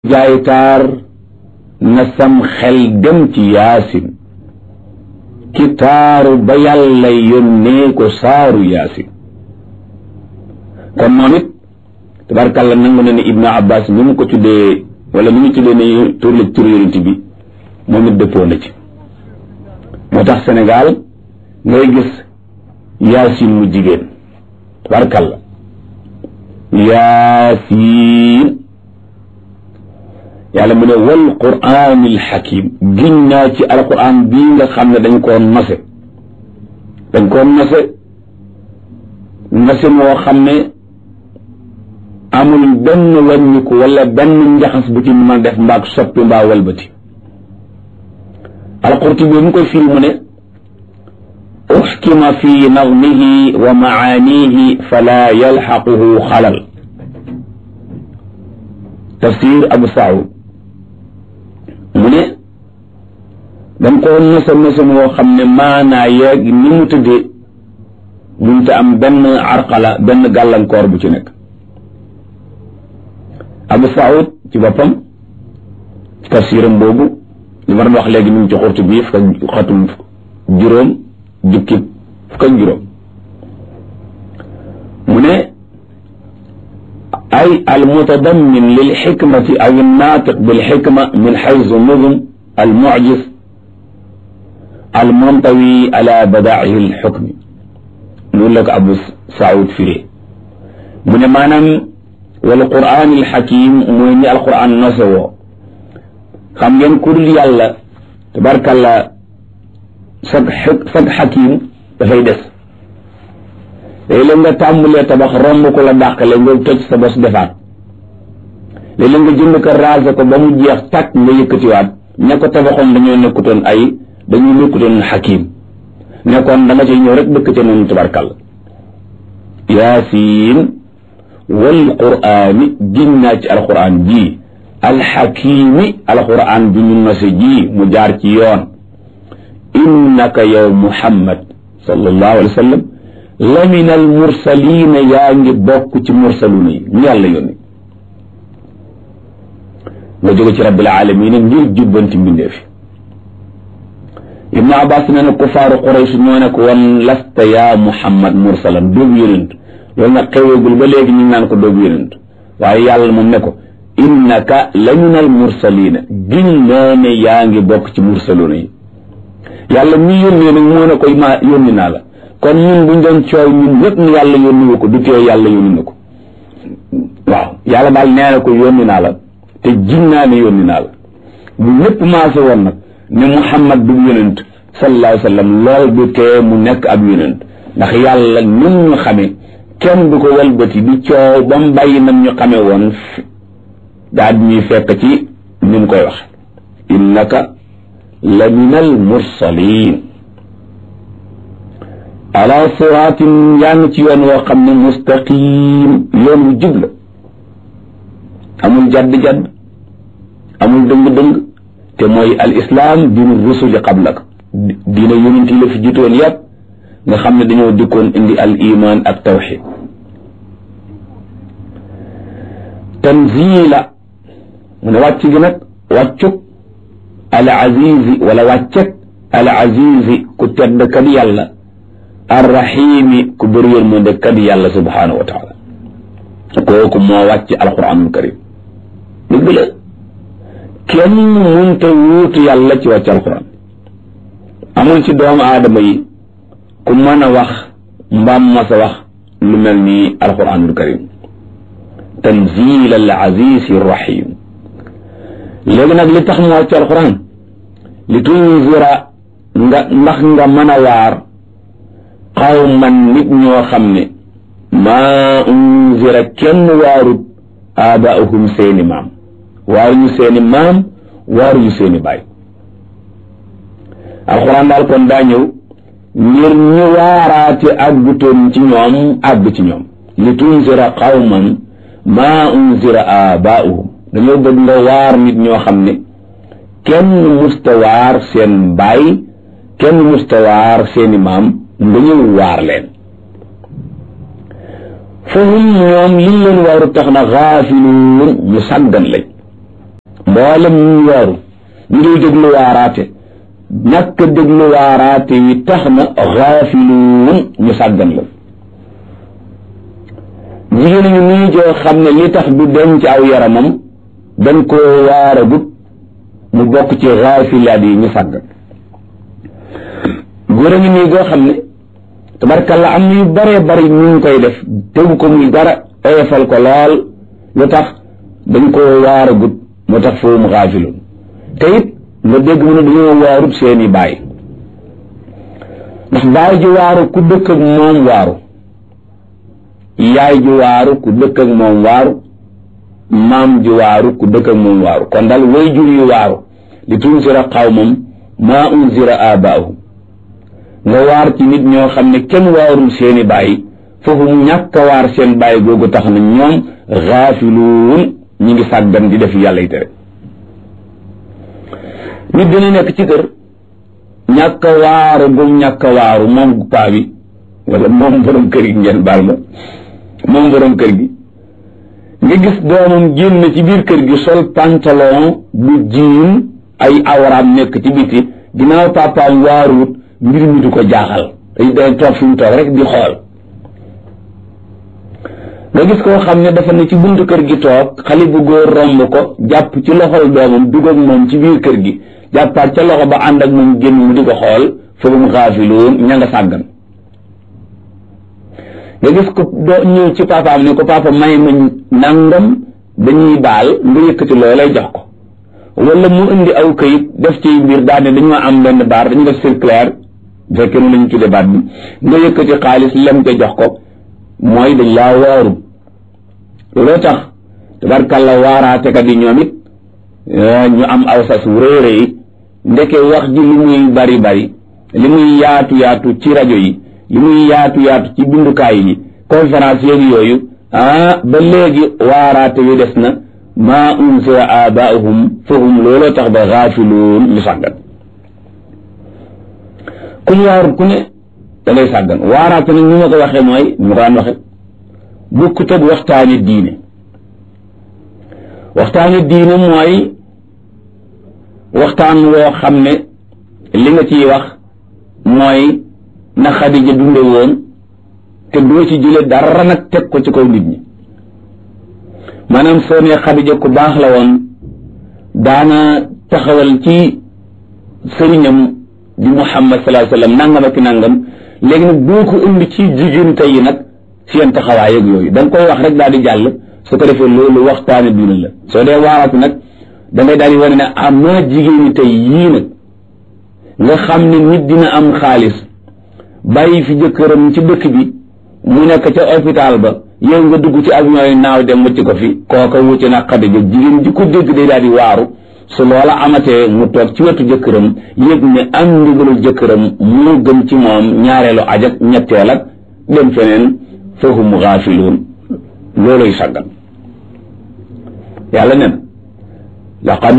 jaay taar na sam xel dem ci yaasin ki taaru ba yàlla yónnee ko saaru yaasin kon moom it tabarkàlla nangu na ne Ibnu Abbas ni mu ko tuddee wala ni mu tuddee ne tur la tur yonent bi moom it dëppoo na ci moo tax Sénégal ngay gis yaasin mu jigéen tabarkàlla yaasin yàlla mu ne wal quraanil hakim giñ naa ci alquran bii nga xam ne dañ koo nose moo xam ne amul benn wàññiku wala benn njaxas bu ci mën a def mbaag soppi mbaa walbati alqurtubi mu koy firi mu ne uxkima fi nazmihi wa maanihi fala yalxaquhu xalal tafsir Abu Saoud mu ne dañ koo nose moo xam ne maanaa yeeg ni mu tëddee buñ te am benn arqala benn gàllankoor bu ci nekk Abu Saoud ci boppam ci tafsiram boobu li ma doon wax léegi mi ngi ci xurtu bii xatum juróom jukki fukk ak juróom mu ne ay almutadammin lilxikmati aw annaatiq bilxikma min xaysu nuzum almucjis almuntawi ala badaa'ihi alxukmi noonu la ko Abu Saoud firee mu ne maanaam wal qur'aan alxakim mooy ni alqur'aan nose woo xam ngeen ku dul yàlla tabarkàlla sag xakim dafay des léeg-léeg nga tàmbalee tabax romb ko la dàqale nga toj sa bos defaat léeg-léeg nga jënd ko raser ko ba mu jeex tàkk nga yëkkatiwaat ña ko tabaxoon dañoo nekkutoon xakim nekkoon da nga cay ñëw rek dëkk ca noonu tabarkàlla yaasiin wal quraani giñ naa ci alquran ji alxakimi alquran bi ñu nose ji mu jaar ci yoon innaka yow Muhammad sallallahu alayhi wa sallam la min al mursalina yaa ngi bokk ci mursaluna yi ñu yàlla yónni nga jóge ci rabbil alamin ngir jubbanti mbindeef Ibnu Abbas nee na kufaaru Quraysh ñoo ne ko woon lasta yaa Muhammad mursalan doobu yonent loolu nag xeweegul ba léegi ñu naan ko doobu yonent waaye yàlla moom ne ko innaka la min al mursalina giñ naa ne yaa ngi bokk ci mursaluna yi yàlla mi yónnee nag moo ne koy ma yónni naa la kon ñun buñ doon coow ñun ñëpp ne yàlla yónni wu ko du tee yàlla yónni na ko waaw yàlla daal nee na ko yónni naa la te giñ naa ne yónni naa la bu ñëpp maase woon nag ne Muhammad du yonent sallallahu alayhi wa sallam lool du tee mu nekk ab yonent ndax yàlla nim ñu xame kenn du ko walbati di coow ba mu bàyyi nam ñu xame woon daal di ñuy fekk ci ni mu koy wax innaka la min al mursalin ala siraatin yaa ngi ci yoon woo xam ne mustaqim yoon wu jub la amul jadd-jadd amul dëng-dëng te mooy al islam diinu rusuli qablak diina yonent yi la fi jiitoon yàpp nga xam ne dañoo dikkoon indi al iman ak tawxid tanzila mu ne wàcc gi nag wàccug al azizi wala wàcceg al azizi ku tedd kat yàlla arrahimi ku bëri yërmande kat yàlla subhanahu wa taala kooku moo wàcc alquranul karim dëgg la kenn mënta wuutu yàlla ci wàcc alquran amul ci doomu aadama yi ku mën a wax mbaam masa wax lu mel ni alquranul karim tanzil al aziz arrahim léegi nag li tax mu wàcc alquran li tunzira ndax nga mën a waar qawman nit ñoo xam ne maa unzira kenn waarut aabaahum seeni maam waaruñu seeni maam waaruñu seeni baay alquran daal kon daa ñëw ngir ñu waaraate àggutoon ci ñoom àgg ci ñoom li tunzira qawman maa unzira aabaahum dañoo bëgg nga waar nit ñoo xam ne kenn musta waar seen baay kenn musta waar seeni maam nga ñëw waar leen fahum ñoom liñ leen waaru tax na xaafiluun ñu sàggan lañ mboolem ñu waaru ñu dul déglu waaraate ñàkk déglu waaraate wi tax na xaafiluun ñu sàggan la jigéen ñu nii joo xam ne li tax du denc aw yaramam dañ koo waaragut mu bokk ci xaafilaat yi ñu sàggan góor a ngi nii goo xam ne tabarkalla am na yu bare bari ñu ngi koy def tegu ko muy dara oyofal ko lool lu tax dañ koo waaragut moo tax foofu mu xaafiluun te it nga dégg mu ne dañoo waarut seeni baay ndax baay ji waaru ku dëkk ak moom waaru yaay ji waaru ku dëkk ak moom waaru maam ji waaru ku dëkk ak moom waaru kon daal way jur yu waaru li tunzira qawmam maa unzira aabaahum nga waar ci nit ñoo xam ne kenn waarul seeni baay foofu mu ñàkk a waar seen baay googu tax na ñoom xaafiluun ñi ngi sàggan di def yàlla yi tere nit dina nekk ci kër ñàkk a waaru gum ñàkk a waaru moom paa bi wala moom borom kër gi ngeen baal ma moom borom kër gi nga gis doomam génn ci biir kër gi sol pantalon bu jiin ay awraam nekk ci biti ginnaaw papaam waaruwut mbir mi du ko jaaxal day toog fi mu toog rek di xool nga gis koo xam ne dafa ne ci buntu kër gi toog xale bu góor romb ko jàpp ci loxol doomam dugg ak moom ci biir kër gi jàppaat ca loxo ba ànd ak moom génn mu di ko xool foofu mu xaafiloon ña nga sàggan nga gis ko doo ñëw ci papaam ne ko papa may ma nangam dañuy baal nga yëkkati loolay jox ko wala mu indi aw kayit def ci mbir daal ne dañoo am benn baar dañu def circulaire bu fekkee nu lañu tudde baat bi nga yëkkati xaalis lem ca jox ko mooy dañ laa waaru looloo tax tabarkàlla waaraatekat yi ñoom it ñu am aw sas wu rëy rëy ndeke wax ji li muy bari bari li muy yaatu yaatu ci rajo yi li muy yaatu yaatu ci bindukaay yi conférence yeeg yooyu ba léegi waaraate wi des na maa unzira aabaahum fahum looloo tax ba xaafiluun ñu sàggan ku ñu waarut ku ne da ngay sàggan waaraate nag ñu ma ko waxee mooy ñu ko daan waxe bukkut ak waxtaani diine waxtaani diine mooy waxtaan woo xam ne li nga ciy wax mooy na Xadija dunde woon te doo ci jële dara nag teg ko ci kaw nit ñi maanaam soo nee Xadija ku baax la woon daana taxawal ci sëriñam di Muhammad sallallahu alayhi wasallam nangam ak nangam léegi nag doo ko indi ci jigéen tey yi nag seen taxawaay ak yooyu da nga koy wax rek daal di jàll su ko defee loolu waxtaane diine la soo dee waaratu nag da ngay daal di wane ne am na jigéen ñi tey yii nag nga xam ne nit dina am xaalis bàyyi fi jëkkëram ci dëkk bi mu nekk ca hôpital ba yow nga dugg ci avion yi naaw dem wëcc ko fi kooka wuute na Xadija jigéen ji ko dégg day daal di waaru su loola amatee mu toog ci wetu jëkkëram yëg ne am ndigalul jëkkëram moo gën ci moom ñaareelu ajak ñetteel ak dem feneen fahum gaafiluun looloy sàggan yàlla nen laqad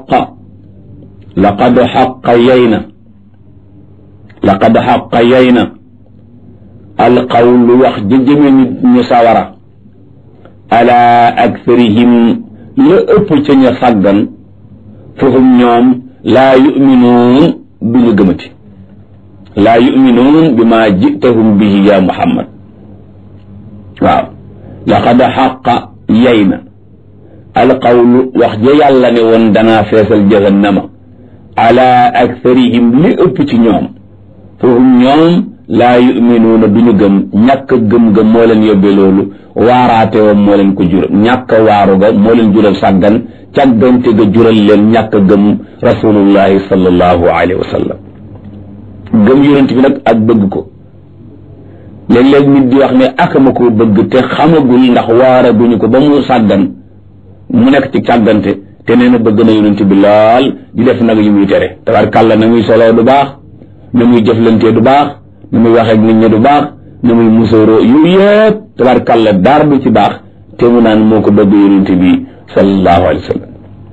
xaqa yayna alqawlu wax jëjëme nit ñu sawara ala aktharihim la ëpp ca ña sàggan fahum ñoom laa yuminuun duñu gëmati laa yuminuun bi ma jitahum bihi ya Muhammad waaw laqad xaqa yayna alqawlu wax ja yàlla ne woon danaa feesal jahannama ala aktharihim li ëpp ci ñoom fahum ñoom laa yuminuuna duñu gëm ñàkk gëm-gëm moo leen yóbbee loolu waaraate woon moo leen ko jural ñàkk waaru ga moo leen jural sàggan càggante ga jural leen ñàkk gëm rasulullahi sallallahu alayhi wa sallam gëm yonent bi nag ak bëgg ko léeg-léeg nit di wax ne ak ma ko bëgg te xamagul ndax waara guñu ko ba mu sàggan mu nekk ci càggante te nee na bëgg na yonent bi lool di def nag yu muy tere tabarkàlla na muy soloo du baax na muy jëflantee du baax na muy waxee ak nit ñi du baax na muy musóoroo yu yëpp tabarkàlla daar du ci baax te mu naan moo ko bëgg yonent bi sallallahu alayhi wa sallam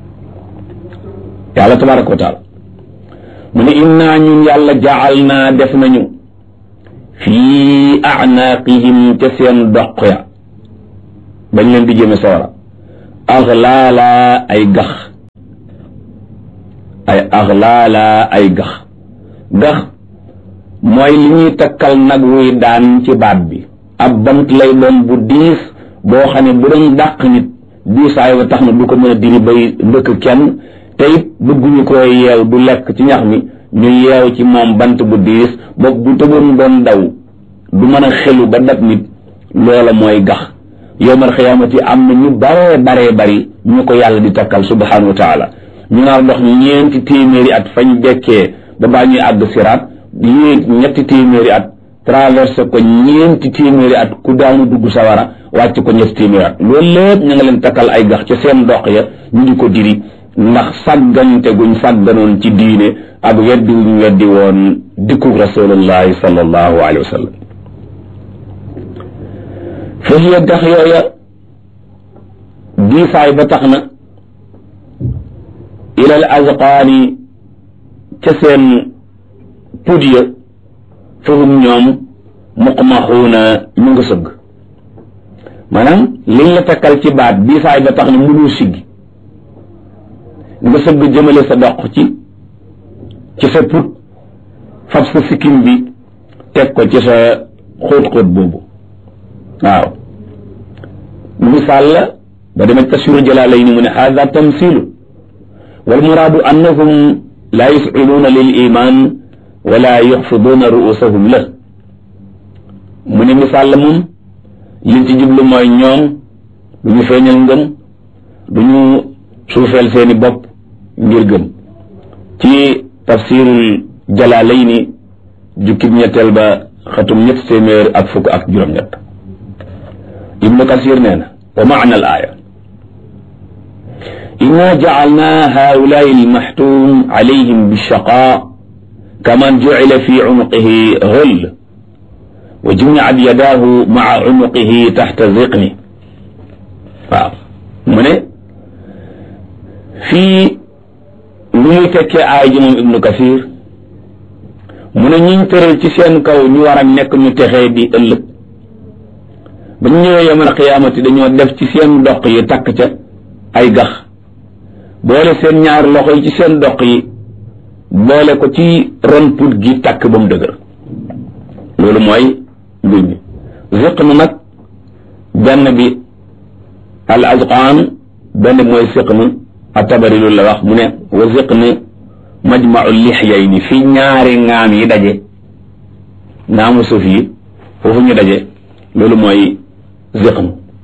yàlla tabaraka wa taala mu ne innaa ñun yàlla jaal naa def nañu fii a'naaqihim ca seen doq ya bañ leen di jëme sawara aglaala ay gax ay aglaala ay gax mooy li ñuy takkal nag wuy daan ci baat bi ab bant lay doon bu diis boo xam ne bu doon dàq nit diisaay wa tax na du ko mën a diri bay ndëkk kenn te it bëgguñu ko yeew du lekk ci ñax mi ñu yeew ci moom bant bu diis boobu bu tëboon doon daw du mën a xelu ba dab nit loola mooy gax yawmal xiyaamati am na ñu baree bari ñu ko yàlla di takkal subhanahu wa taala ñu naa dox 4 téeméeri at fañ dekkee ba baa ñuy àgg siraat yéeg 2 téeméeri at traversé ko 4 téeméeri at ku daanu dugg sawara wàcc ko 2 téeméeri at loolu lépp ñu nga leen takkal ay gax ca seen dox ya ñu di ko diri ndax sàggante guñ sàgganoon ci diine ak weddi wuñ weddi woon dikku rasulullahi sallallahu alayhi wa sallam fahiya gax yooya diisaay ba tax na ilal azqaani ca seen pud ya fahum ñoom muqmaxuuna ñu nga sëgg maanaam liñ la takkal ci baat diisaay ba tax na mënul siggi nga sëgg jëmale sa doq ci sa put fab sa sikkim bi teg ko ci sa xóot-xóot boobu waaw misaal la ba demee tafsiru Jalaalayni mu ne haada tamsilu wal muraadu annahum laa yusciluuna lil iman wala yuxfiduuna ruusahum la mu ne misaal la moom liñ ci jublu mooy ñoom du ñu feeñal ngëm du ñu suufeel seeni bopp ngir gëm ci tafsirul Jalaalayni jukkib ñetteel ba xatum 700 Ibnu Kasir nee na wa maana al aaya inna jacalna haulaai almaxtuum alayhim bilshaqaa kaman jucila fi cunuqihi ghull wa jumicat yadaahu maca cunuqihi taxta ziqni waaw mu ne fii lu muy tekkee aay ji moom Ibnu Kasir mu ne ñiñ tëral ci seen kaw ñu war a nekk ñu texee di ëllëg ba ñu ñëwee yawmal qiyaamati dañoo def ci seen doq yi takk ca ay gax boole seen ñaar loxo yi ci seen doq yi boole ko ci ron put gi takk ba mu dëgër loolu mooy mbir mi ziqn nag benn bi al azqaan benn mooy siqn at-Tabari loolu la wax mu ne wa ziqn majma'u lihyayni fi ñaari ngaam yi daje ngaamu suuf yi foofu ñu daje loolu mooy ziqn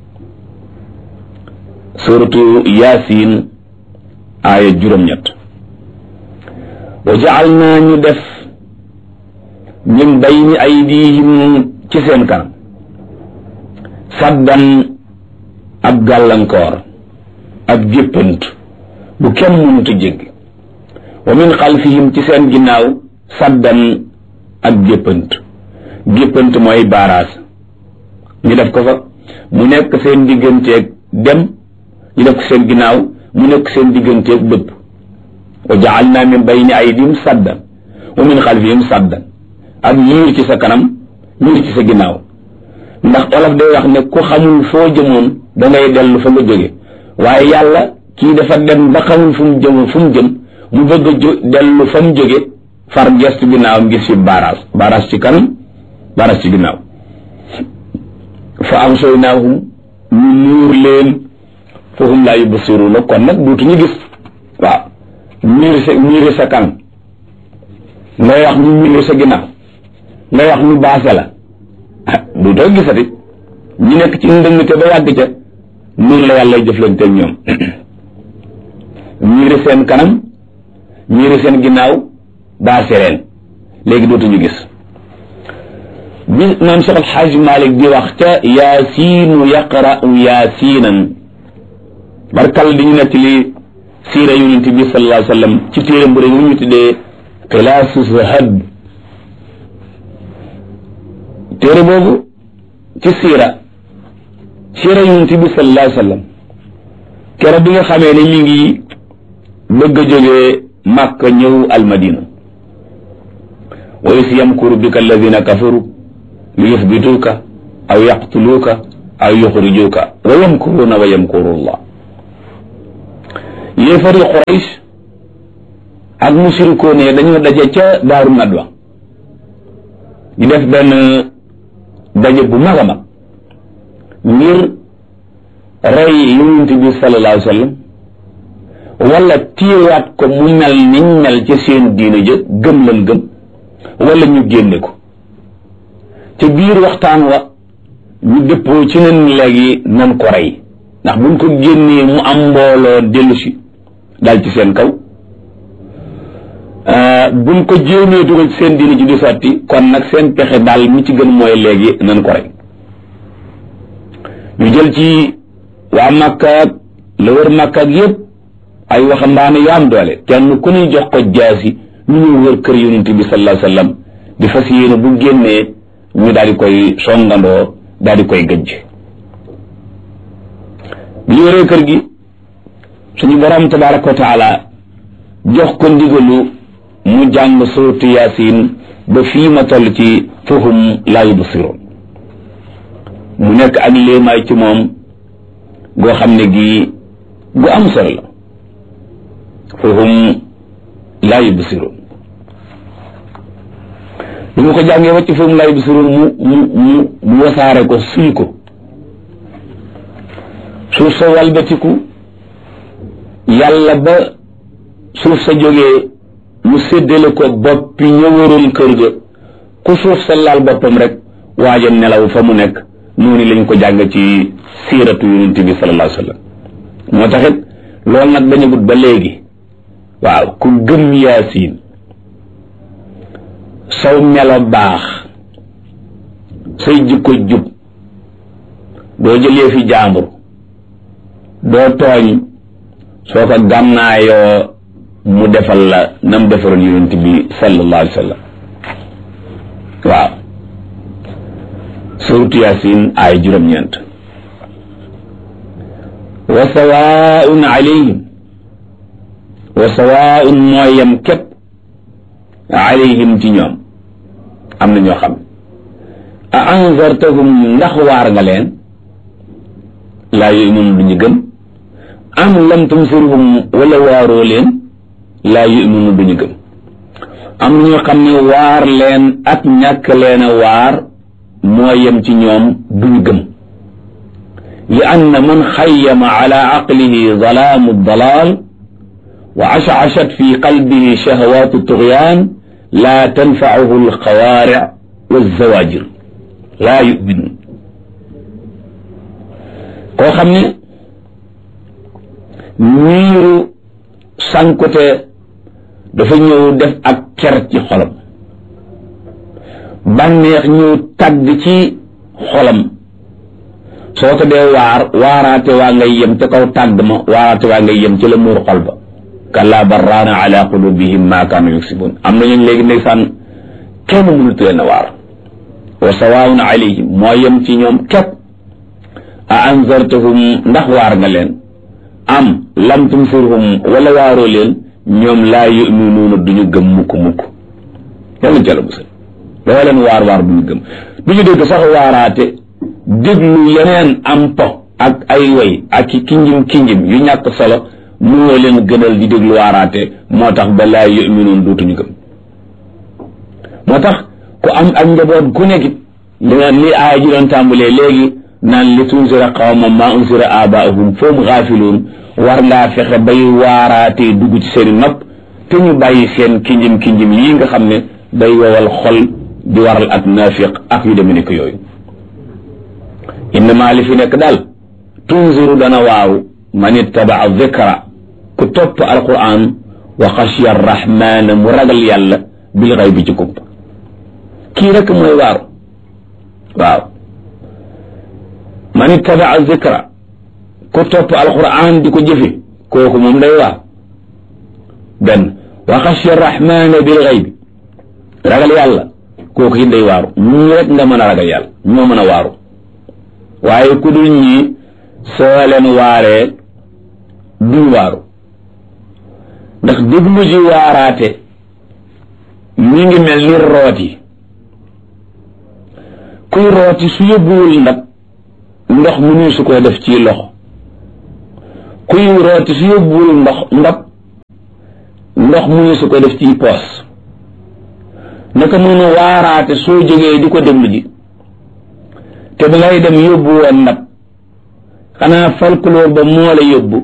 suratu Yaasin aaya 7 wa ja'alna ñu def min bayni aydihim ci seen kanam saddan ab gàllankoor ab géppant bu kenn mënut a jéggi wa min xalfihim ci seen ginnaaw saddan ak géppant mooy baaraas ñu def ko fa mu nekk seen digganteeg dem ñu def ko seen ginnaaw mu nekk seen digganteeg dëpp wa ja'alna min bayni aydihim saddan wa min xalfihim saddan ak miir ci sa kanam miir ci sa ginnaaw ndax olof day wax ne ku xamul foo jëmoon da ngay dellu fa nga jóge waaye yàlla kii dafa dem ba xamul fu mu jëm mu bëgg a dellu fa mu jóge far gestu ginnaawam gis fi baaraas ci kanam baaraas ci ginnaaw fa amsaynaahum ñu muur leen fahum laa yubsiruuna kon nag dootuñu gis waaw miiri sa kanam ngay wax ñu miiri sa ginnaaw ngay wax ñu baase la dootoo gisati ñu nekk ci ndëngte ba yàgg ca noonu la yàlla jëflanteeg ñoom miiri seen kanam miiri seen ginnaaw baase leen léegi dootuñu gis bi maam Cheikh El Hadj Malick di wax ca yaasiinu yaqra'u yaasiinan barkal di ñu nekk li siira yonent bi sallallahu alayhi wa sallam ci téere bu rëy mu ñu tuddee xilaasu zahab téere boobu ci siira yonent bi sallallahu alayhi wa sallam keroog bi nga xamee ne mi ngi bëgg a jógee Makka ñëw almadina wa is yamkuru bika alladina kafaru li yuthbituuka aw yaqtuluuka aw yuxrijuuka wa yamkuruuna wa yamkuru llah yéefari Quraysh ak musirikoon yi dañoo daje ca Daaru Nadwa di def benn daje bu mag a mag ngir rey yonent bi sallallahu alayhi wa sallam wala téyewaat ko mu mel niñ mel ca seen diina ja gëm lan gëm wala ñu génne ko ca biir waxtaan wa ñu dëppoo ci nen léegi nan ko rey ndax buñ ko génnee mu am mbooloo dellu si dal ci seen kaw buñ ko jéemee dugal ci seen diina ji di sotti kon nag seen pexe daal mi ci gën mooy léegi nan ko rey ñu jël ci waa Makka ak la wër Makka ak yépp ay waxambaane yu am doole kenn ku ñuy jox ko jaasi ñu ñuy wër kër yonent bi sallallahu alayhi wasallam di fas yéene bu génnee ñu daal di koy songandoo daal di koy gëjj bi ñu wëree kër gi suñu borom tabaraka wa taala jox ko ndigalu mu jàng suuratu Yaasin ba fii ma toll ci fahum laa yubsiruun mu nekk ak léemaay ci moom goo xam ne gi gu am solo la fahum laa yubsiruun bi mu ko jàngee wàcc fahum laa yubsiruun mu wasaare ko suy ko suuf sa walbatiku yàlla ba suuf sa jógee mu séddale ko boppi ñëwaroon kër ga ku suuf sa laal boppam rek waaja nelaw fa mu nekk noonu lañ ko jàng ci siiratu yonent bi sallallahu alayhi wa sallam moo taxit loolu nag dañu gut ba léegi waaw ku gëm Yaasin saw melo baax say jikko jub doo jëlee fi jaambur doo tooñ soo ko gànnaayoo mu defal la nam defaroon yonent bi sallallahu alayhi wa sallam waaw suuratu Yaasin ay juróom-ñeent wa sawaa'un alayhim wa sawaa'un mooy yem képp alayhim ci ñoom am na ñoo xam a anzartahum ndax waar nga leen laa yu'minuun duñu gëm am lam tunzirhum wala waaroo leen laa yu'minuun duñu gëm am na ñoo xam ne waar leen ak ñàkk leen a waar moo yem ci ñoom duñu gëm li anna man xayyama ala aqlihi zalaamu dalaal wa ashashat fi qalbihi shahawaatu tugyaan laa tanfacuhu alxawaaric walzawaajir laa yuminuun koo xam ne niiru sankute dafa ñëw def ak ker ci xolam bànneex ñëw tàgg ci xolam soo ko dee waaraate waa ngay yem ca kaw tàgg ma waaraate waa ngay yem ci la muur xol ba kallaa barraana ala qulubihim maa kaanu yuksibuun am na ñooñ léegi ndeysaan kenn mënut leen a waar wa sawaawun alayhim moo yem ci ñoom képp a anzartahum ndax waar nga leen am lam tunzirhum wala waaroo leen ñoom laa yuminuuna duñu gëm mukk yàlla jàlla bu sëñ doo leen waar duñu gëm duñu dégg sax waaraate déglu yeneen am po ak ay way ak i kinjim yu ñàkk solo moo leen gënal di déglu waaraate moo tax ba laa yuminuun dootuñu gëm moo tax ku am ak njaboot ku nekkit li aaya ji doon tàmbalee léegi naan li tunzira qawman maa unzira aabaa'uhum fahum gaafiluun war ngaa fexe bay waaraatee dugg ci seeni nopp te ñu bàyyi seen kinjim yii nga xam ne day wowal xol di waral ak naafiq ak yu demee nekk yooyu innama li fi nekk daal tunziru dana waaw man ittabaa dhikra ku topp alquran wa xashiya arrahmana mu ragal yàlla bil ghaybi ci kumpa kii rek mooy waaru waaw man ittabaa dhikra ku topp alquran di ko jëfe kooku moom day waaw benn wa xashiya arrahmana bil ghaybi ragal yàlla kooku it day waaru ñii rek nga mën a ragal yàlla ñoo mën a waaru waaye ku dul ñii soo leen waaree duñ waaru ndax déglu ji waaraate mi ngi mel ni rooti kuy rooti su yóbbuwul ndox mënu su ko def ci loxo kuy rooti su yóbbuwul ndab ndox mu su ko def ci poos naka noonu waaraate soo jógee di ko déglu ji te ba ngay dem yóbbu woon nag xanaa folklore ba moo la yóbbu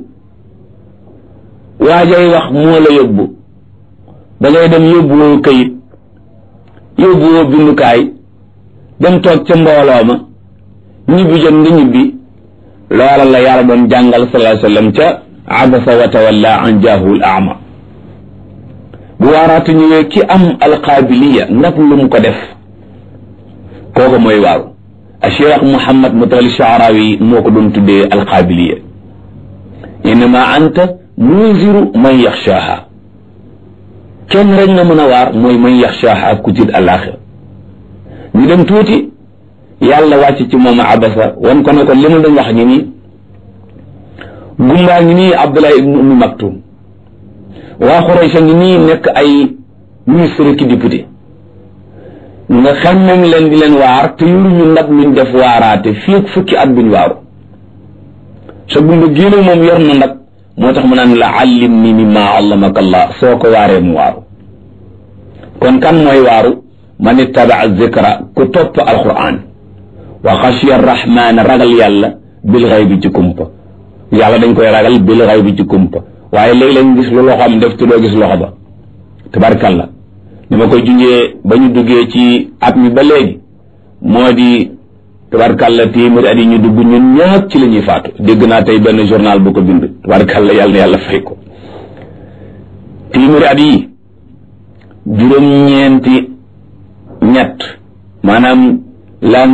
waajay wax moo la yóbbu ba ngay dem yóbbuwoo këyit yóbbuwoo bindukaay dem toog ca mbooloo ma ñibbi jot nga ñibbi loola la yàlla doon jàngal sallallahu alayhi wasallam ca abasa wa tawalla an jaahul a'ma bu waaraate ñëwee ki am alqaabiliya nag lu mu ko def kooku mooy waaru Cheikh Mouhamad Mutawalli Sha'rawi moo ko doon tuddee alqaabiliya innama anta munziru man yaxshaaha kenn rek nga mën a waar mooy man yaxshaaha ku tiit àllaaxira ñu dem tuuti yàlla wàcc ci moom abasa wan ko ne ko li ma doon wax ñi nii gumbaa ngi nii Abdullah ibnu Ummi Maktum waa Quraysh ngi nii nekk ay ministre ki député nga xemmem leen di leen waar te yoruñu ndab luñ def waaraate fii fukki at buñ waaru sa gumba génne moom yor na ndab moo tax mu naan la allimni mimma allamaka Allah soo ko waaree mu waaru kon kan mooy waaru man ittaba'a zikra ku topp alquran wa xashiya arrahman ragal yàlla bil ghaybi ci kumpa yàlla dañ koy ragal bil ghaybi ci kumpa waaye léeg-léeg gis lu loxoom def te doo gis loxo ba tabarkalla ni ma koy junjee ba ñu duggee ci at mi ba léegi moo di tabarkalla téeméeri at yi ñu dugg ñun ñëpp ci la ñuy faatu dégg naa tey benn journal bu ko bind tabarkalla yàlla na yàlla fay ko téeméeri at yi juróom-ñeenti ñett maanaam l'an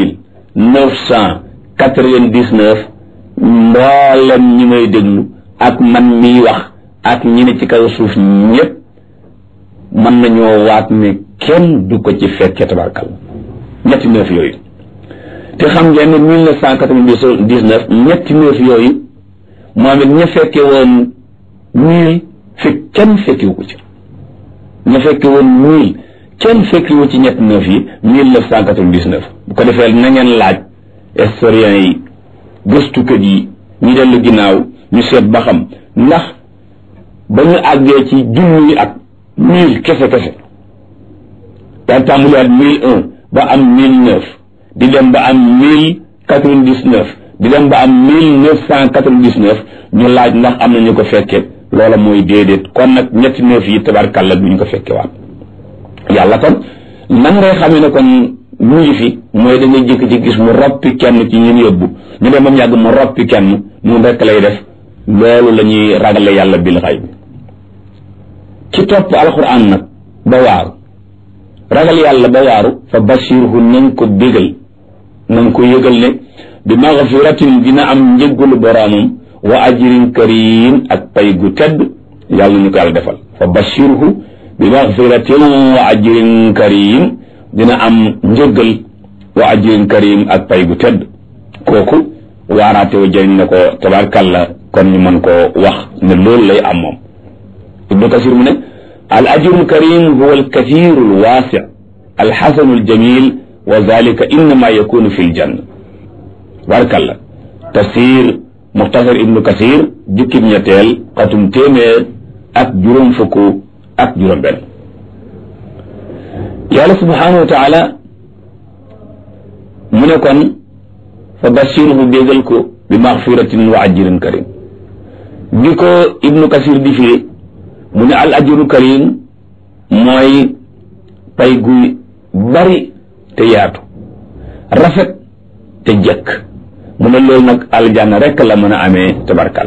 2999 mboolem ñi may déglu ak man miy wax ak ñi ne ci kaw suuf ñëpp mën nañoo waat ne kenn du ko ci fekke tabarkal ñetti neuf yooyu te xam ngeen ne 1999 ñetti neuf yooyu moom it ña fekke woon 1000 kenn fekkiwu ko ci ña fekke woon 1000 kenn fekkiwu ci ñetti neuf yi 1999 bu ko defee na ngeen laaj historiens yi gëstukat yi ñu dellu ginnaaw ñu seet ba xam ndax ba ñu àggee ci junni at 1000 kese daan tàmbali at 1001 ba am 1009 di dem ba am 1099 di dem ba am 1999 ñu laaj ndax am na ñu ko fekke loola mooy déedéet kon nag ñetti neuf yi tabarkàlla du ñu ko fekke waat yàlla kon nan ngay xamee ne kon mu ngi fi mooy da ngay jékki-jékki gis mu roppi kenn ci ñun yóbbu ñu dem ba mu yàgg mu roppi kenn mu rekk lay def loolu la ñuy ragale yàlla bil xayb ci topp alquran nag ba waaru ragal yàlla ba waaru fa bashirhu nañ ko bégal nañ ko yëgal ne bi maghfiratin dina am njëggulu boroomam wa ajrin karim ak pay gu tedd yàlla ñu ko yàlla defal fa bashirhu bi maghfiratin wa ajrin karim dina am njëggal wa ajrin karim ak pay gu tedd kooku waaraate wa jëriñ na ko tabarkalla kon ñu mën koo wax ne loolu lay am moom ibnu kasir mu ne al ajru karim huwa al kathiru al wasi al hasanu al jamil wa zalika innama yakunu fi al janna tabarkalla tafsir muxtasar ibnu kasir jukkib ñetteel xatum téeméer ak juróom fukk ak juróom benn yàlla subhanahu wa taala mu ne kon fa bashirhu bégal ko bi maxfiratin wa ajrin karim bi ko ibnu kasir di firi mu ne al ajru karim mooy pay gu bari te yaatu rafet te jëkk mu ne loolu nag aljanna rekk la mën a amee tabarkal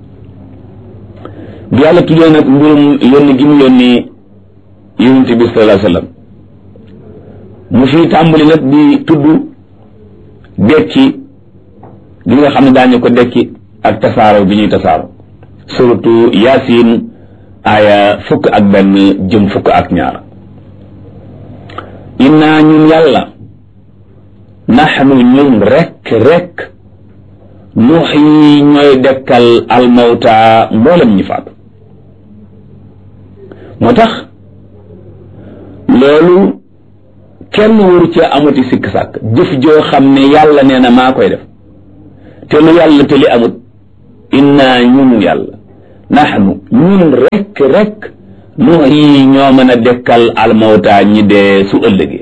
bi yàlla tuddee nag mbirum yónni gi mu yónni yonent bi sallallahu alayhi wasallam mu fi tàmbali nag di tudd dekki li nga xam ne daañu ko dekki ak tasaaro bi ñuy tasaaro surtout yaasin aaya 1 jëm 2 inna ñun yàlla naxnu ñun rekk nuxyi ñooy dekkal almawta mboolem ñi faatu moo tax loolu kenn waru ci amati sikk sàkk jëf joo xam ne yàlla nee na maa koy def te lu yàlla te li amut inna ñun yàlla naxnu ñun rek nuhyi ñoo mën a dekkal almawta ñi dee su ëllëgee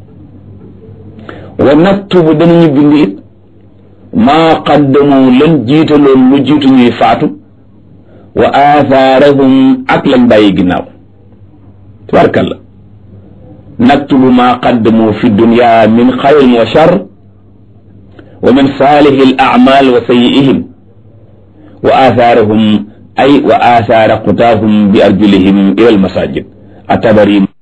wa naktubu danañu bind it maa qaddamu lan jiitaloon lu jiitu ñuy faatu wa aathaarahum ak lañ bàyyi ginnaaw tabarkalla naktubu maa qaddamu fi dunya min xayrin wa shar wa min saalihi al a'mal wa sayyi'ihim wa aathaarahum ay wa aathaara qutaahum bi arjulihim ila al masajid at-Tabari